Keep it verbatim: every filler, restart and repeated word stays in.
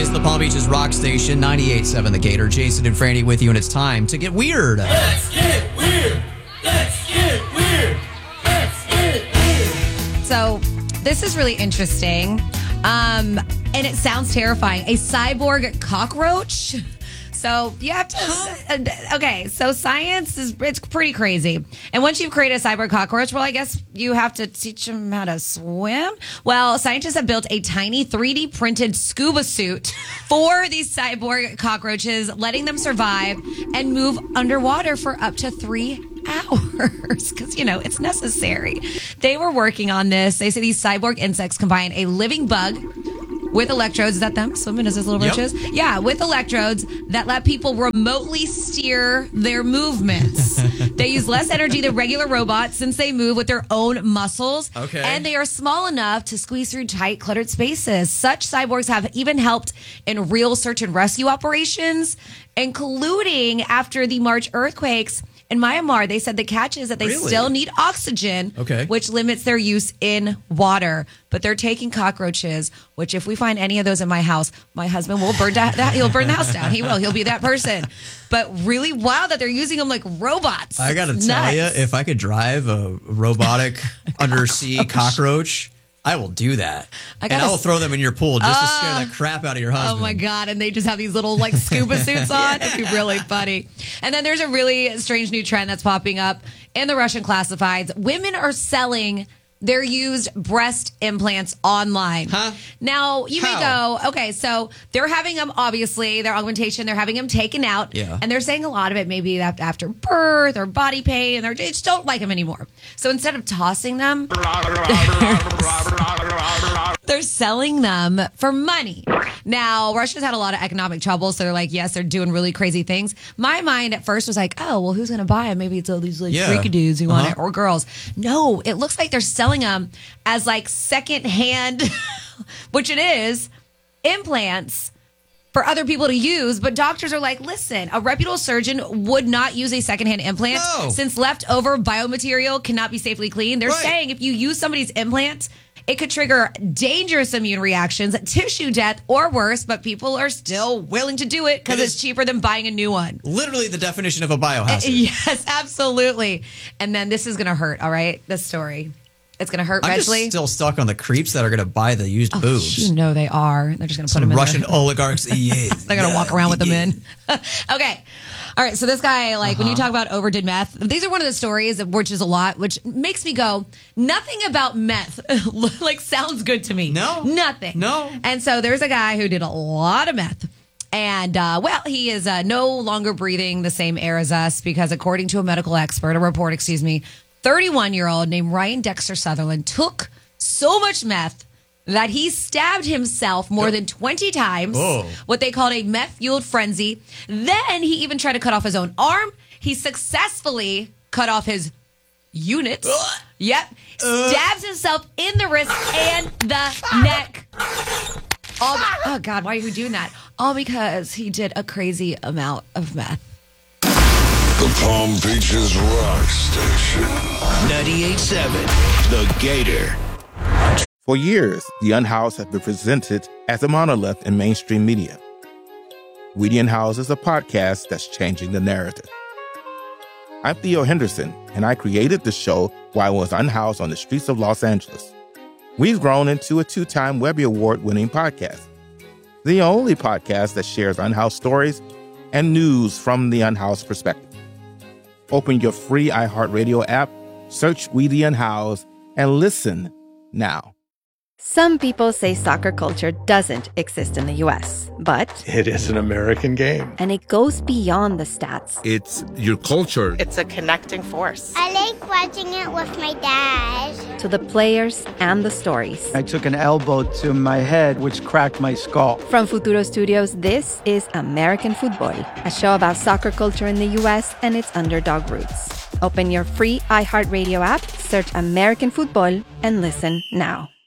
is the Palm Beach's rock station, ninety-eight point seven The Gator. Jason and Franny with you, and it's time to get weird. Let's get weird. Let's get weird. Let's get weird. So this is really interesting, um, and it sounds terrifying. A cyborg cockroach. So you have to, okay, so science is, it's pretty crazy. And once you've created a cyborg cockroach, well, I guess you have to teach them how to swim. Well, scientists have built a tiny three D printed scuba suit for these cyborg cockroaches, letting them survive and move underwater for up to three hours because, you know, it's necessary. They were working on this. They say these cyborg insects combine a living bug with electrodes. Is that them swimming as those little Yep. roaches? Yeah, with electrodes that let people remotely steer their movements. They use less energy than regular robots since they move with their own muscles. Okay. And they are small enough to squeeze through tight, cluttered spaces. Such cyborgs have even helped in real search and rescue operations, including after the March earthquakes in Myanmar. They said the catch is that they Really? still need oxygen, Okay. which limits their use in water. But they're taking cockroaches, which if we find any of those in my house, my husband will burn that. that he'll burn the house down. He will. He'll be that person. But really wild that they're using them like robots. I got to It's tell you, nuts. if I could drive a robotic undersea cockroach, I will do that. I and gotta I will s- throw them in your pool just to scare the crap out of your husband. Oh my God. And they just have these little like scuba suits on. It'd be really funny. And then there's a really strange new trend that's popping up in the Russian classifieds. Women are selling their used breast implants online. Huh? Now, you may How? go, okay, so they're having them, obviously, their augmentation, they're having them taken out. Yeah. And they're saying a lot of it maybe af- after birth or body pain, and they're, they just don't like them anymore. So instead of tossing them, they're selling them for money. Now, Russia's had a lot of economic trouble, so they're like, yes, they're doing really crazy things. My mind at first was like, oh, well, who's going to buy them? Maybe it's all these like Yeah. freaky dudes who want Uh-huh. it, or girls. No, it looks like they're selling them as like secondhand, which it is, implants for other people to use. But doctors are like, listen, a reputable surgeon would not use a secondhand implant No. since leftover biomaterial cannot be safely cleaned. They're Right. saying if you use somebody's implant, it could trigger dangerous immune reactions, tissue death, or worse, but people are still willing to do it because It it's is- cheaper than buying a new one. Literally the definition of a biohazard. Yes, absolutely. And then this is going to hurt, all right? This story. It's going to hurt, I'm just Redgley. still stuck on the creeps that are going to buy the used boobs. You know they are. They're just going to put them in Russian there. oligarchs. Yes. They're going to walk around with them Yeah. in. Okay. All right. So this guy, like, when you Uh-huh. talk about overdid meth, these are one of the stories, which is a lot, which makes me go, nothing about meth, like, sounds good to me. No. Nothing. No. And so there's a guy who did a lot of meth. And, uh, well, he is uh, no longer breathing the same air as us because, according to a medical expert, a report, excuse me, thirty-one-year-old named Ryan Dexter Sutherland took so much meth that he stabbed himself more than twenty times, Oh. what they called a meth-fueled frenzy. Then he even tried to cut off his own arm. He successfully cut off his units. Yep. Stabs himself in the wrist and the neck. All be- oh, God, why are you doing that? All because he did a crazy amount of meth. The Palm Beaches Rock Station. ninety-eight point seven The Gator. For years, The Unhoused has been presented as a monolith in mainstream media. We The Unhoused is a podcast that's changing the narrative. I'm Theo Henderson, and I created the show while I was unhoused on the streets of Los Angeles. We've grown into a two-time Webby Award-winning podcast, the only podcast that shares unhoused stories and news from the unhoused perspective. Open your free iHeartRadio app, search We The Unhoused, and listen now. Some people say soccer culture doesn't exist in the U S, but It is an American game. and it goes beyond the stats. It's your culture. It's a connecting force. I like watching it with my dad. To the players and the stories. I took an elbow to my head, which cracked my skull. From Futuro Studios, this is American Football, a show about soccer culture in the U S and its underdog roots. Open your free iHeartRadio app, search American Football, and listen now.